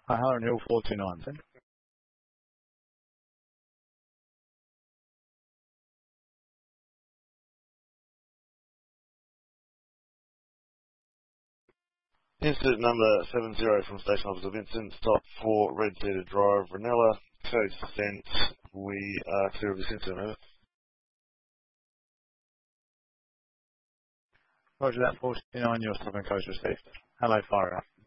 Hi, Highland Hill 429, sir. Incident number 70 from Station Officer Vincent, stop for Red Cedar Drive, Ranella, code sent. We are clear of this incident, over. Roger that, 429, your stop and coast received. Hello, fire out.